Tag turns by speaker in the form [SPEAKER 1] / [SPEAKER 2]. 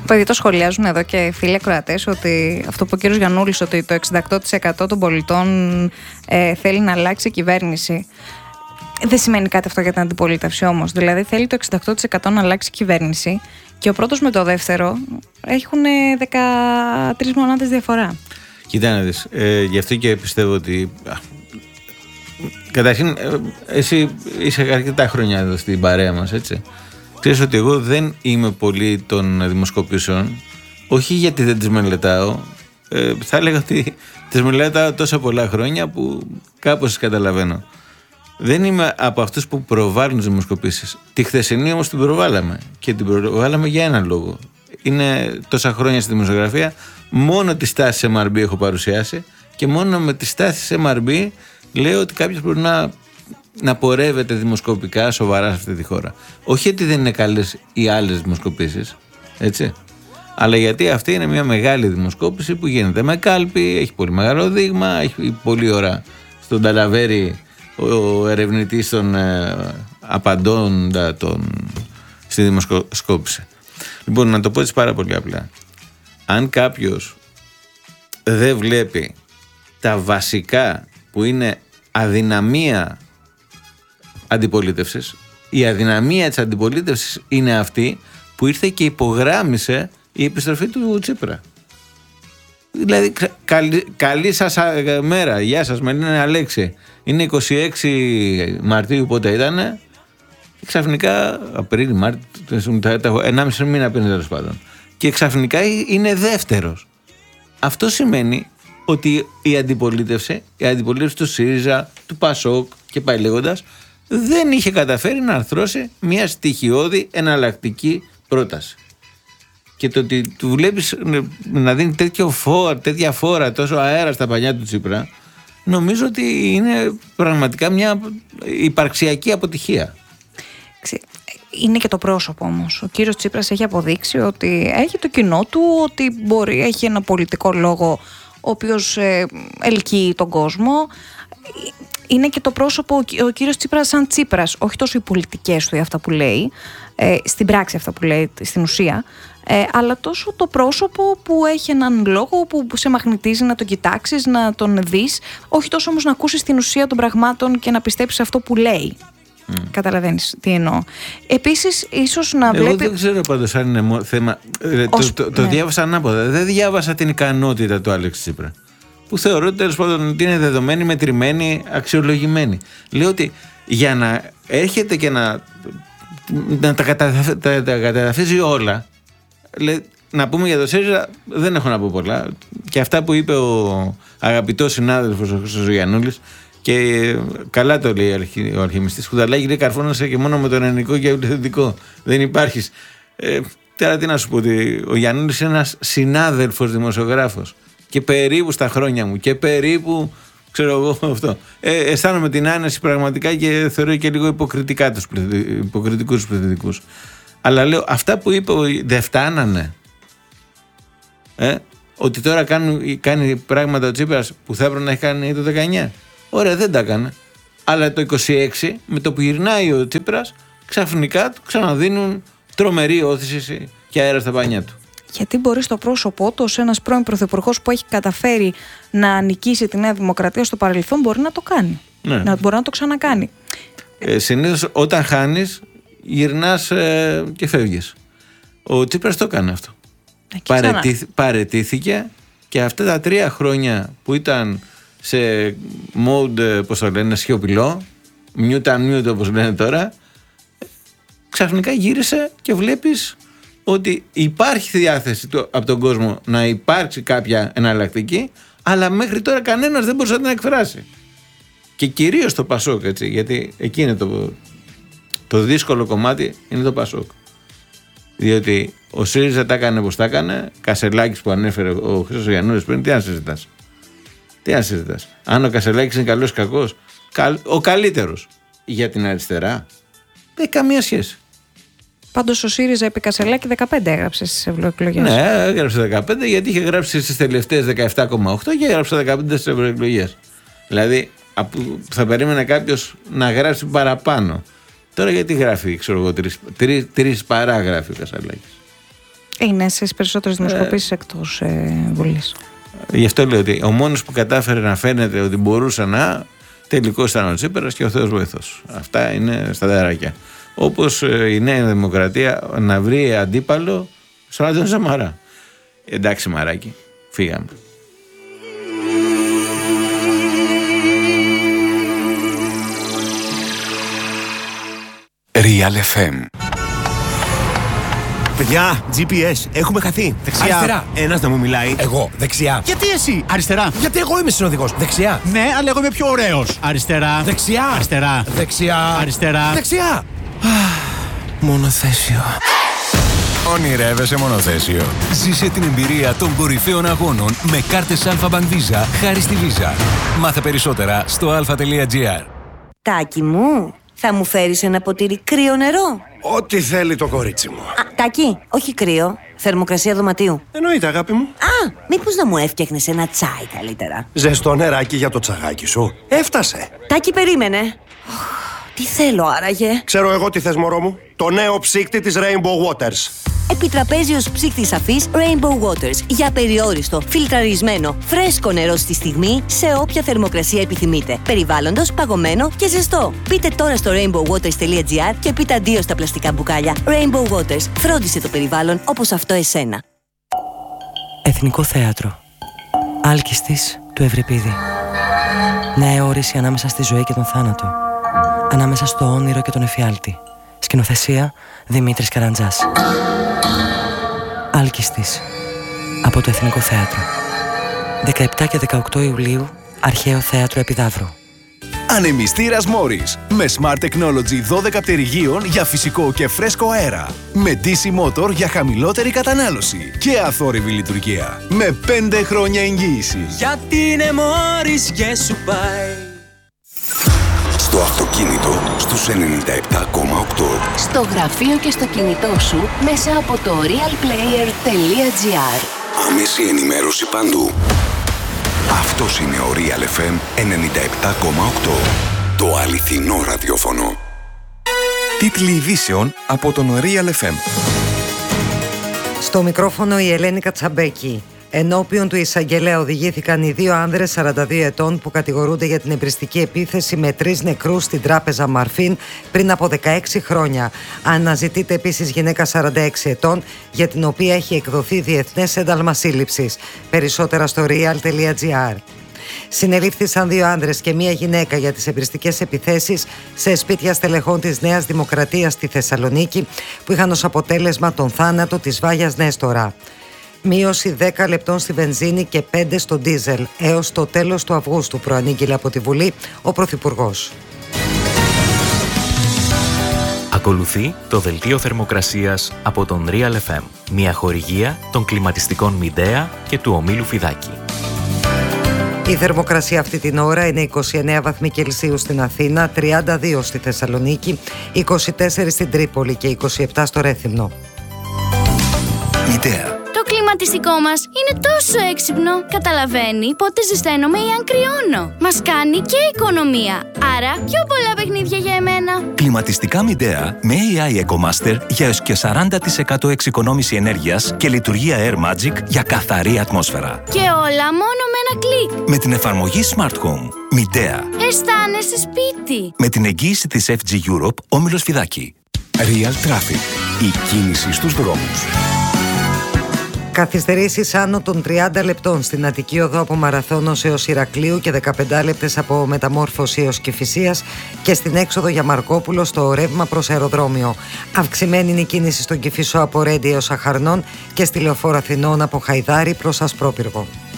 [SPEAKER 1] Παιδί, το σχολιάζουν εδώ και φίλοι ακροατές ότι αυτό που ο κύριος Γιαννούλης, ότι το 68% των πολιτών θέλει να αλλάξει κυβέρνηση. Δεν σημαίνει κάτι αυτό για την αντιπολίτευση όμως. Δηλαδή θέλει το 68% να αλλάξει κυβέρνηση και ο πρώτος με το δεύτερο έχουν 13 μονάδες διαφορά.
[SPEAKER 2] Κοίτα να δεις, γι' αυτό και πιστεύω ότι... Καταρχήν, εσύ είσαι αρκετά χρόνια εδώ στην παρέα μας, έτσι. Ξέρεις ότι εγώ δεν είμαι πολύ των δημοσκοπήσεων, όχι γιατί δεν τις μελετάω, θα έλεγα ότι τις μελετάω τόσα πολλά χρόνια που κάπως τις καταλαβαίνω. Δεν είμαι από αυτούς που προβάλλουν τις δημοσκοπήσεις. Τη χθεσινή όμως την προβάλαμε και την προβάλαμε για έναν λόγο. Είναι τόσα χρόνια στη δημοσιογραφία, μόνο τις τάσεις MRB έχω παρουσιάσει και μόνο με τις τάσεις MRB λέω ότι κάποιος μπορεί να πορεύεται δημοσκοπικά σοβαρά σε αυτή τη χώρα. Όχι ότι δεν είναι καλές οι άλλες δημοσκοπήσεις, έτσι, αλλά γιατί αυτή είναι μια μεγάλη δημοσκόπηση που γίνεται με κάλπη, έχει πολύ μεγάλο δείγμα, έχει πολλή ώρα στον Ταλαβέρη ο ερευνητής των απαντώντα στη δημοσκόπηση. Λοιπόν, να το πω έτσι πάρα πολύ απλά. Αν κάποιος δεν βλέπει τα βασικά που είναι αδυναμία αντιπολίτευσης, η αδυναμία της αντιπολίτευσης είναι αυτή που ήρθε και υπογράμμισε η επιστροφή του Τσίπρα. Δηλαδή, καλή σας μέρα, γεια σας, με λένε Αλέξη. Είναι 26 Μαρτίου, πότε ήτανε, ξαφνικά, Απρίλη, Μάρτιο, 1,5 μήνα πριν, τέλος πάντων. Και ξαφνικά είναι δεύτερος. Αυτό σημαίνει ότι η αντιπολίτευση του ΣΥΡΙΖΑ, του ΠΑΣΟΚ και πάει λέγοντας, δεν είχε καταφέρει να αρθρώσει μια στοιχειώδη εναλλακτική πρόταση. Και το ότι του βλέπεις να δίνει τέτοια φόρα, τόσο αέρα στα πανιά του Τσίπρα, νομίζω ότι είναι πραγματικά μια υπαρξιακή αποτυχία.
[SPEAKER 1] Είναι και το πρόσωπο όμως. Ο κύριος Τσίπρας έχει αποδείξει ότι έχει το κοινό του, ότι έχει ένα πολιτικό λόγο ο οποίος ελκύει τον κόσμο. Είναι και το πρόσωπο ο κύριος Τσίπρας σαν Τσίπρας, όχι τόσο οι πολιτικές του ή αυτά που λέει, στην πράξη αυτά που λέει, στην ουσία, αλλά τόσο το πρόσωπο που έχει έναν λόγο που σε μαγνητίζει να τον κοιτάξεις, να τον δεις, όχι τόσο όμως να ακούσεις την ουσία των πραγμάτων και να πιστέψεις αυτό που λέει. Καταλαβαίνεις τι εννοώ. Επίσης, ίσως να βλέπει.
[SPEAKER 2] Εγώ δεν ξέρω πάντως αν είναι θέμα. Το διάβασα ανάποδα. Δεν διάβασα την ικανότητα του Άλεξ Τσίπρα, που θεωρώ τέλος πάντων ότι είναι δεδομένη, μετρημένη, αξιολογημένη. Λέω ότι για να έρχεται και να τα καταδαφίζει όλα. Να πούμε για το ΣΥΡΙΖΑ δεν έχω να πω πολλά. Και αυτά που είπε ο αγαπητός συνάδελφος ο Χρήστος Γιαννούλης, και καλά το λέει ο αρχιμιστής Χουδαλάκη, λέει καρφώνασε και μόνο με τον ελληνικό και θετικό. Δεν υπάρχει. Τώρα τι να σου πω, ότι ο Γιαννούλης είναι ένας συνάδελφος δημοσιογράφος και περίπου στα χρόνια μου και περίπου ξέρω εγώ αυτό. Αισθάνομαι την άνεση πραγματικά και θεωρώ και λίγο υποκριτικούς πληθυντικούς. Αλλά λέω, αυτά που είπε δεν φτάνανε. Ότι τώρα κάνει πράγματα ο Τσίπρας που θα έπρεπε να έχει κάνει το 19. Ωραία, δεν τα έκανε. Αλλά το 26, με το που γυρνάει ο Τσίπρας, ξαφνικά του ξαναδίνουν τρομερή όθηση και αέρα στα πανιά του.
[SPEAKER 1] Γιατί μπορεί στο πρόσωπό του, ως ένας πρώην πρωθυπουργός που έχει καταφέρει να νικήσει τη Νέα Δημοκρατία στο παρελθόν, μπορεί να το κάνει. Ναι. Μπορεί να το ξανακάνει.
[SPEAKER 2] Συνήθως όταν χάνεις, γυρνάς και φεύγεις. Ο Τσίπρας το έκανε αυτό. Παραιτήθηκε και αυτά τα 3 χρόνια που ήταν σε mode, πώς το λένε, σιωπηλό, mute όπως λένε τώρα, ξαφνικά γύρισε και βλέπεις ότι υπάρχει διάθεση από τον κόσμο να υπάρξει κάποια εναλλακτική, αλλά μέχρι τώρα κανένας δεν μπορούσε να την εκφράσει. Και κυρίως το ΠΑΣΟΚ, έτσι, γιατί εκεί είναι το δύσκολο κομμάτι, είναι το ΠΑΣΟΚ. Διότι ο ΣΥΡΙΖΑ τα έκανε όπως τα έκανε, Κασελάκης που ανέφερε ο Χρήστος Γιαννούλης πριν, τι να συζητάς. Αν ο Κασελάκης είναι καλός ή κακός, ο καλύτερος για την αριστερά, δεν έχει καμία σχέση.
[SPEAKER 1] Πάντως ο ΣΥΡΙΖΑ επί Κασελάκη 15 έγραψε στις ευρωεκλογές.
[SPEAKER 2] Ναι, έγραψε 15 γιατί είχε γράψει στις τελευταίες 17,8 και έγραψε 15 στις ευρωεκλογές. Δηλαδή θα περίμενε κάποιος να γράψει παραπάνω. Τώρα γιατί γράφει, ξέρω εγώ, τρεις παράγραφοι ο Κασελάκης.
[SPEAKER 1] Είναι στις περισσότερες δημοσκοπήσεις εκτός Βουλής.
[SPEAKER 2] Γι' αυτό λέω ότι ο μόνος που κατάφερε να φαίνεται ότι μπορούσε να, τελικώς ήταν ο Τσίπρας και ο Θεός βοηθός. Αυτά είναι στα δεράκια. Όπως η Νέα Δημοκρατία να βρει αντίπαλο στον Άδωνη Σαμαρά. Εντάξει μαράκι, φύγαμε.
[SPEAKER 3] Real FM.
[SPEAKER 4] Παιδιά, GPS, έχουμε χαθεί. Δεξιά.
[SPEAKER 5] Αριστερά.
[SPEAKER 4] Ένας να μου μιλάει.
[SPEAKER 5] Εγώ, δεξιά.
[SPEAKER 4] Γιατί εσύ, αριστερά.
[SPEAKER 5] Γιατί εγώ είμαι συνοδηγός. Δεξιά.
[SPEAKER 4] Ναι, αλλά εγώ είμαι πιο ωραίος. Αριστερά.
[SPEAKER 5] Δεξιά.
[SPEAKER 4] Αριστερά.
[SPEAKER 5] Δεξιά.
[SPEAKER 4] Αριστερά.
[SPEAKER 5] Δεξιά.
[SPEAKER 4] Μονοθέσιο.
[SPEAKER 3] Ονειρεύεσαι μονοθέσιο. Ζήσε την εμπειρία των κορυφαίων αγώνων με κάρτες Alpha Bank Visa χάρη στη Visa. Μάθε περισσότερα στο alpha.gr.
[SPEAKER 6] Τάκη μου, θα μου φέρεις ένα ποτήρι κρύο νερό?
[SPEAKER 5] Ό,τι θέλει το κορίτσι μου.
[SPEAKER 6] Τάκη, όχι κρύο, θερμοκρασία δωματίου.
[SPEAKER 5] Εννοείται, αγάπη μου.
[SPEAKER 6] Μήπως να μου έφτιαχνες ένα τσάι καλύτερα?
[SPEAKER 5] Ζεστό νεράκι για το τσαγάκι σου. Έφτασε.
[SPEAKER 6] Τάκη, περίμενε. Τι θέλω άραγε?
[SPEAKER 5] Ξέρω εγώ τι θες, μωρό μου. Το νέο ψύκτη της Rainbow Waters.
[SPEAKER 6] Επιτραπέζιος ψύκτης αφής Rainbow Waters. Για περιόριστο, φιλτραρισμένο, φρέσκο νερό στη στιγμή, σε όποια θερμοκρασία επιθυμείτε. Περιβάλλοντος, παγωμένο και ζεστό. Μπείτε τώρα στο rainbowwaters.gr και πείτε αντίο στα πλαστικά μπουκάλια. Rainbow Waters. Φρόντισε το περιβάλλον όπως αυτό εσένα.
[SPEAKER 7] Εθνικό Θέατρο. Άλκιστης του Ευρυπίδη. Νέα όρηση ανάμεσα στη ζωή και τον θάνατο. Ανάμεσα στο όνειρο και τον εφιάλτη. Σκηνοθεσία Δημήτρης Καραντζάς. Άλκιστης. Από το Εθνικό Θέατρο. 17 και 18 Ιουλίου, Αρχαίο Θέατρο Επιδαύρου.
[SPEAKER 3] Ανεμιστήρας Morris. Με Smart Technology 12 πτερυγίων για φυσικό και φρέσκο αέρα. Με DC Motor για χαμηλότερη κατανάλωση. Και αθόρυβη λειτουργία. Με 5 χρόνια εγγύηση.
[SPEAKER 8] Γιατί είναι Morris και σου πάει.
[SPEAKER 3] Στο αυτοκίνητο στους 97,8.
[SPEAKER 9] Στο γραφείο και στο κινητό σου μέσα από το realplayer.gr.
[SPEAKER 3] Άμεση ενημέρωση παντού. Αυτός είναι ο Real FM 97,8. Το αληθινό ραδιόφωνο. Τίτλοι ειδήσεων από τον Real FM.
[SPEAKER 10] Στο μικρόφωνο η Ελένη Κατσαμπέκη. Ενώπιον του εισαγγελέα οδηγήθηκαν οι δύο άνδρες 42 ετών που κατηγορούνται για την εμπριστική επίθεση με 3 νεκρούς στην τράπεζα Μαρφίν πριν από 16 χρόνια. Αναζητείται επίσης γυναίκα 46 ετών για την οποία έχει εκδοθεί διεθνές ένταλμα σύλληψης. Περισσότερα στο real.gr. Συνελήφθησαν 2 άνδρες και 1 γυναίκα για τις εμπριστικές επιθέσεις σε σπίτια στελεχών της Νέας Δημοκρατίας στη Θεσσαλονίκη που είχαν ως αποτέλεσμα τον θάνατο της Βάγιας Νέστορα. Μείωση 10 λεπτών στη βενζίνη και 5 στο ντίζελ έως το τέλος του Αυγούστου, προανήγγειλε από τη Βουλή ο Πρωθυπουργός.
[SPEAKER 11] Ακολουθεί το δελτίο θερμοκρασίας από τον Real FM, μια χορηγία των κλιματιστικών Μιντέα και του ομίλου Φιδάκη.
[SPEAKER 10] Η θερμοκρασία αυτή την ώρα είναι 29 βαθμοί Κελσίου στην Αθήνα, 32 στη Θεσσαλονίκη, 24 στην Τρίπολη και 27 στο Ρέθυμνο.
[SPEAKER 3] Μιντέα.
[SPEAKER 12] Το κλιματιστικό μας είναι τόσο έξυπνο. Καταλαβαίνει πότε ζεσταίνομαι ή αν κρυώνω. Μας κάνει και οικονομία. Άρα πιο πολλά παιχνίδια για εμένα.
[SPEAKER 3] Κλιματιστικά Μιντέα με AI EcoMaster για έως και 40% εξοικονόμηση ενέργειας και λειτουργία Air Magic για καθαρή ατμόσφαιρα.
[SPEAKER 12] Και όλα μόνο με ένα κλικ.
[SPEAKER 3] Με την εφαρμογή Smart Home. Μιντέα.
[SPEAKER 12] Αισθάνεσαι σπίτι.
[SPEAKER 3] Με την εγγύηση της FG Europe, όμιλος Φιδάκη. Real Traffic. Η κίνηση στους δρόμους.
[SPEAKER 10] Καθυστερήσεις άνω των 30 λεπτών στην Αττική Οδό από Μαραθώνος έως Ηρακλείου και 15 λεπτές από Μεταμόρφωση έως Κηφισίας και στην έξοδο για Μαρκόπουλο στο ρεύμα προς αεροδρόμιο. Αυξημένη είναι η κίνηση στον Κηφισό από Ρέντι έως Αχαρνών και στη Λεωφόρο Αθηνών από Χαϊδάρη προς Ασπρόπυργο.